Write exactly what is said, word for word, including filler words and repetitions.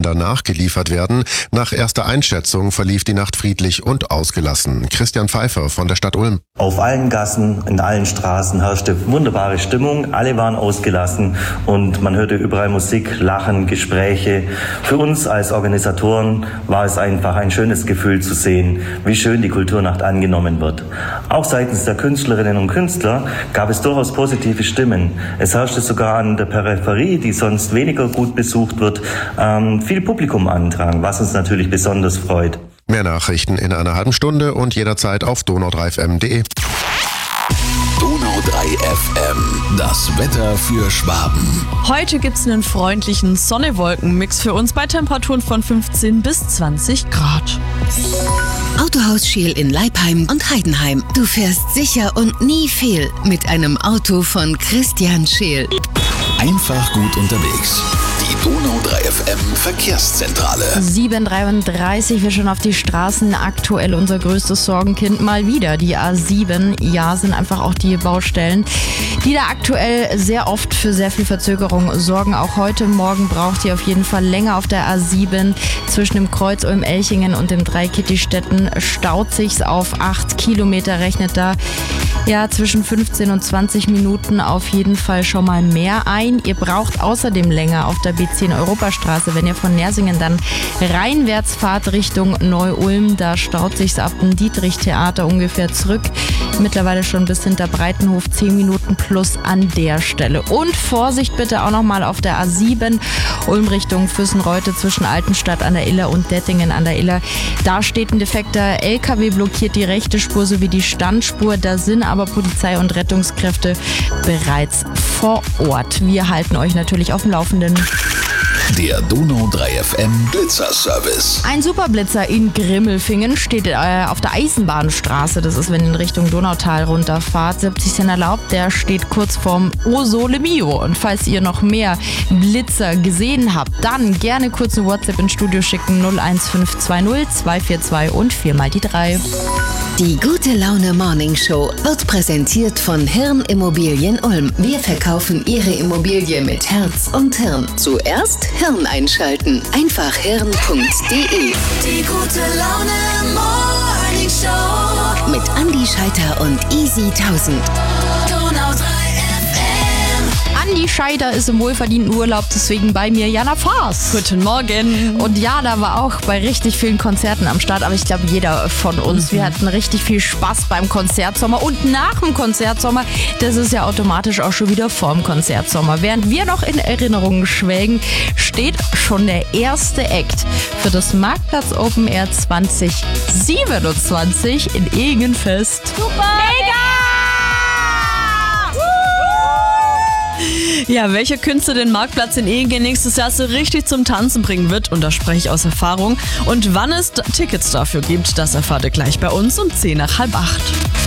Kinder nachgeliefert werden. Nach erster Einschätzung verlief die Nacht friedlich und ausgelassen. Christian Pfeiffer von der Stadt Ulm. Auf allen Gassen, in allen Straßen herrschte wunderbare Stimmung. Alle waren ausgelassen und man hörte überall Musik, Lachen, Gespräche. Für uns als Organisatoren war es einfach ein schönes Gefühl zu sehen, wie schön die Kulturnacht angenommen wird. Auch seitens der Künstlerinnen und Künstler gab es durchaus positive Stimmen. Es herrschte sogar an der Peripherie, die sonst weniger gut besucht wird, ähm, viel Publikumandrang, was uns natürlich besonders freut. Mehr Nachrichten in einer halben Stunde und jederzeit auf donau drei f m punkt de. Donau drei F M, das Wetter für Schwaben. Heute gibt's einen freundlichen Sonne-Wolken-Mix für uns bei Temperaturen von fünfzehn bis zwanzig Grad. Autohaus Scheel in Leipheim und Heidenheim. Du fährst sicher und nie fehl mit einem Auto von Christian Scheel. Einfach gut unterwegs. Die Donau drei F M Verkehrszentrale. sieben Uhr dreiunddreißig, wir schauen auf die Straßen. Aktuell unser größtes Sorgenkind mal wieder. Die A sieben, ja, sind einfach auch die Baustellen, die da aktuell sehr oft für sehr viel Verzögerung sorgen. Auch heute Morgen braucht ihr auf jeden Fall länger auf der A sieben. Zwischen dem Kreuz Ulm-Elchingen und dem Dreikittistetten staut sich's auf acht Kilometer. Rechnet da ja zwischen fünfzehn und zwanzig Minuten auf jeden Fall schon mal mehr ein. Ihr braucht außerdem länger auf der B zehn Europastraße, wenn ihr von Nersingen dann reinwärts fahrt Richtung Neu-Ulm. Da staut sich's ab dem Dietrich-Theater ungefähr zurück. Mittlerweile schon bis hinter Breitenhof, zehn Minuten plus an der Stelle. Und Vorsicht bitte auch nochmal auf der A sieben, Ulm Richtung Füssenreute zwischen Altenstadt an der Iller und Dettingen an der Iller. Da steht ein defekter L K W, blockiert die rechte Spur sowie die Standspur. Da sind aber Polizei und Rettungskräfte bereits vor Ort. Wir halten euch natürlich auf dem Laufenden. Der Donau drei F M Blitzerservice. Ein Superblitzer in Grimmelfingen steht äh, auf der Eisenbahnstraße. Das ist, wenn ihr in Richtung Donautal runterfahrt. siebzig Cent erlaubt. Der steht kurz vorm O Sole Mio. Und falls ihr noch mehr Blitzer gesehen habt, dann gerne kurz eine WhatsApp ins Studio schicken. null eins fünf zwei null zwei vier zwei und vier mal die drei. Die Gute Laune Morning Show wird präsentiert von Hirn Immobilien Ulm. Wir verkaufen Ihre Immobilie mit Herz und Hirn. Zuerst Hirn einschalten. Einfach hirn punkt de. Die Gute Laune Morning Show mit Andi Scheiter und Easy tausend. Donau drei F M. Andi Scheider ist im wohlverdienten Urlaub, deswegen bei mir Jana Faas. Guten Morgen. Und Jana war auch bei richtig vielen Konzerten am Start, aber ich glaube jeder von uns. Mhm. Wir hatten richtig viel Spaß beim Konzertsommer und nach dem Konzertsommer. Das ist ja automatisch auch schon wieder vorm Konzertsommer. Während wir noch in Erinnerungen schwelgen, steht schon der erste Act für das Marktplatz Open Air zwanzig siebenundzwanzig in Egen fest. Super! Mega! Ja, welche Künstler den Marktplatz in Egen nächstes Jahr so richtig zum Tanzen bringen wird, und da spreche ich aus Erfahrung. Und wann es Tickets dafür gibt, das erfahrt ihr gleich bei uns um zehn nach halb acht.